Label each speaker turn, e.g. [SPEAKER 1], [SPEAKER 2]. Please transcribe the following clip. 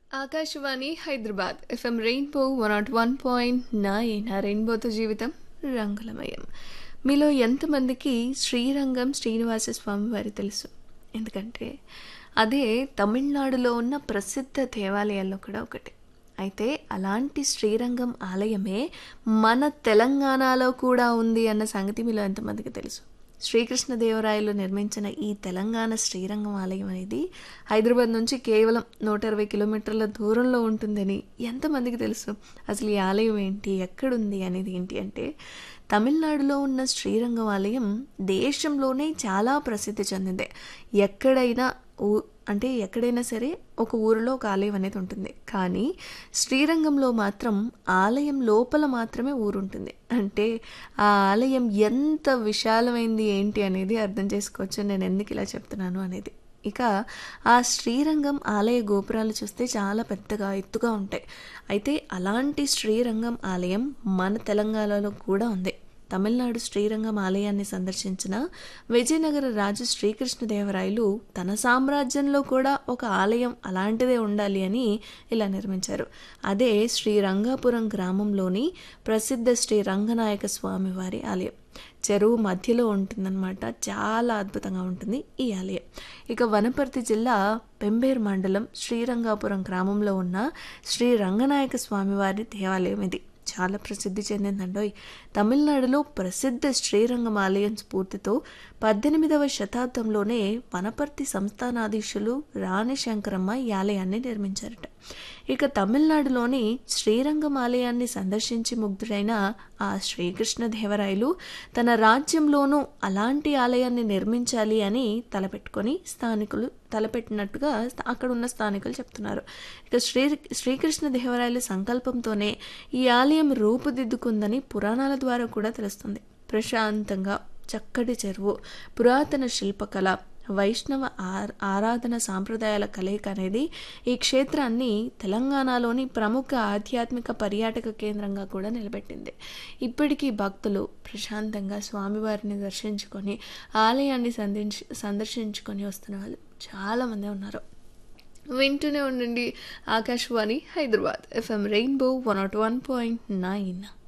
[SPEAKER 1] Akashvani Hyderabad FM rainbow 101.9 రెయిన్బోతో జీవితం రంగులమయం. మీలో ఎంతమందికి శ్రీరంగం శ్రీనివాస స్వామి వారి తెలుసు? ఎందుకంటే అదే తమిళనాడులో ఉన్న ప్రసిద్ధ దేవాలయాల్లో కూడా ఒకటి. అయితే అలాంటి శ్రీరంగం ఆలయమే మన తెలంగాణలో కూడా ఉంది అన్న సంగతి మీలో ఎంతమందికి తెలుసు? శ్రీకృష్ణదేవరాయలు నిర్మించిన ఈ తెలంగాణ శ్రీరంగం ఆలయం అనేది హైదరాబాద్ నుంచి కేవలం 120 కిలోమీటర్ల దూరంలో ఉంటుందని ఎంతమందికి తెలుసు? అసలు ఈ ఆలయం ఏంటి, ఎక్కడుంది అనేది ఏంటి అంటే, తమిళనాడులో ఉన్న శ్రీరంగం ఆలయం దేశంలోనే చాలా ప్రసిద్ధి చెందింది. ఎక్కడైనా ఎక్కడైనా సరే ఒక ఊరిలో ఒక ఆలయం అనేది ఉంటుంది. కానీ శ్రీరంగంలో మాత్రం ఆలయం లోపల మాత్రమే ఊరుంటుంది. అంటే ఆ ఆలయం ఎంత విశాలమైంది ఏంటి అనేది అర్థం చేసుకోవచ్చు నేను ఎందుకు ఇలా చెప్తున్నాను అనేది. ఇక ఆ శ్రీరంగం ఆలయ గోపురాలు చూస్తే చాలా పెద్దగా ఎత్తుగా ఉంటాయి. అయితే అలాంటి శ్రీరంగం ఆలయం మన తెలంగాణలో కూడా ఉంది. తమిళనాడు శ్రీరంగం ఆలయాన్ని సందర్శించిన విజయనగర రాజు శ్రీకృష్ణదేవరాయలు తన సామ్రాజ్యంలో కూడా ఒక ఆలయం అలాంటిదే ఉండాలి అని ఇలా నిర్మించారు. అదే శ్రీరంగాపురం గ్రామంలోని ప్రసిద్ధ శ్రీ రంగనాయక స్వామి వారి ఆలయం. చెరువు మధ్యలో ఉంటుందన్నమాట. చాలా అద్భుతంగా ఉంటుంది ఈ ఆలయం. ఇక వనపర్తి జిల్లా పెంబేరు మండలం శ్రీరంగాపురం గ్రామంలో ఉన్న శ్రీ రంగనాయక స్వామి వారి దేవాలయం ఇది. చాలా ప్రసిద్ధి చెందిందండోయ్. తమిళనాడులో ప్రసిద్ధ శ్రీరంగం ఆలయం స్ఫూర్తితో 18వ శతాబ్దంలోనే వనపర్తి సంస్థానాధీశులు రాణి శంకరమ్మ ఈ ఆలయాన్ని నిర్మించారట. ఇక తమిళనాడులోని శ్రీరంగం ఆలయాన్ని సందర్శించి ముగ్ధుడైన ఆ శ్రీకృష్ణదేవరాయలు తన రాజ్యంలోనూ అలాంటి ఆలయాన్ని నిర్మించాలి అని తలపెట్టినట్టుగా అక్కడ ఉన్న స్థానికులు చెప్తున్నారు. ఇక శ్రీకృష్ణదేవరాయలు సంకల్పంతోనే ఈ ఆలయం రూపుదిద్దుకుందని పురాణాల ద్వారా కూడా తెలుస్తుంది. ప్రశాంతంగా చక్కటి చెరువు, పురాతన శిల్పకళ, వైష్ణవ ఆరాధన సాంప్రదాయాల కలయిక అనేది ఈ క్షేత్రాన్ని తెలంగాణలోని ప్రముఖ ఆధ్యాత్మిక పర్యాటక కేంద్రంగా కూడా నిలబెట్టింది. ఇప్పటికీ భక్తులు ప్రశాంతంగా స్వామివారిని దర్శించుకొని ఆలయాన్ని సందర్శించుకొని వస్తున్న వాళ్ళు చాలామంది ఉన్నారు. వింటూనే ఉండండి ఆకాశవాణి హైదరాబాద్ ఎఫ్ఎం రెయిన్బో 101.9.